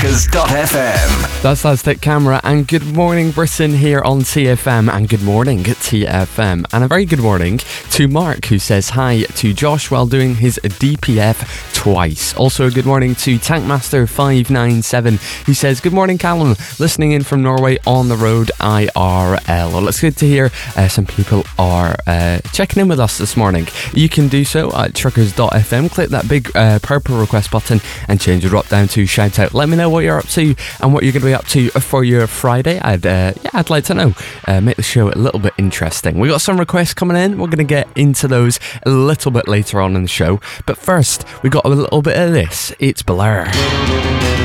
Truckers.fm. That's Stick Camera, and good morning Britain here on TFM, and good morning TFM, and a very good morning to Mark, who says hi to Josh while doing his DPF twice. Also a good morning to Tankmaster597, who says good morning Callum, listening in from Norway on the road IRL. Well, it's good to hear some people are checking in with us this morning. You can do so at Truckers.fm. Click that big purple request button and change it up down to shout out. Let me know what you're up to and what you're going to be up to for your Friday. I'd like to know. Make the show a little bit interesting. We got some requests coming in. We're going to get into those a little bit later on in the show. But first, we got a little bit of this. It's Blur.